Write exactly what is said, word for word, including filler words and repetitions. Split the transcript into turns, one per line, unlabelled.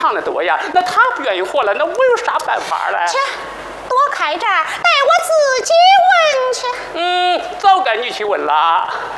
唱的多呀，那他不愿意活了，那我有啥办法嘞？
去，躲开这儿，带我自己问去。
嗯，早该你去问了。